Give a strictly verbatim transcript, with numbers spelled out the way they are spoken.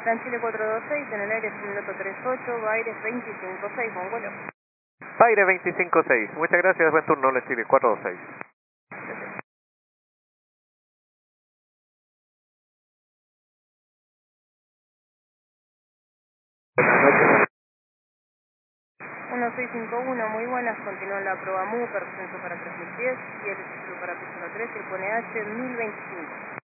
Tranchile cuatro dos seis, en el aire es un minuto treinta y ocho, Baires veinticinco seis, buen vuelo. Baires veinticinco seis, muchas gracias, buen turno, Le Chile cuatro dos seis. uno seis cinco uno, muy buenas, continúa la prueba M U, percenso para tres mil diez, y el título para pista tres, el pone H mil veinticinco.